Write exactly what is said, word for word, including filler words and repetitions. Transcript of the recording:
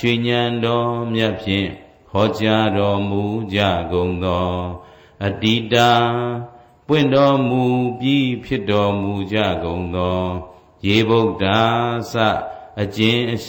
ရွှေဉာဏ်တော်မြတ်ဖြင့်ဟောကြားတော်မူကြကုန်သောအတ္တိတာပွင့်တော်မူပြီးဖြစ်တော်မူကြကုန်သောယေဗုဒ္ဓစအကျဉ်အရှ